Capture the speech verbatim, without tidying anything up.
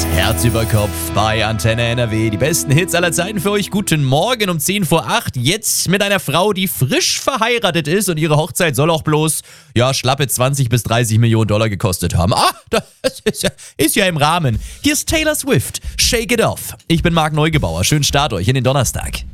Herz über Kopf bei Antenne N R W. Die besten Hits aller Zeiten für euch. Guten Morgen um zehn vor acht. Jetzt mit einer Frau, die frisch verheiratet ist und ihre Hochzeit soll auch bloß, ja, schlappe zwanzig bis dreißig Millionen Dollar gekostet haben. Ah, das ist ja, ist ja im Rahmen. Hier ist Taylor Swift. Shake it off. Ich bin Marc Neugebauer. Schönen Start euch in den Donnerstag.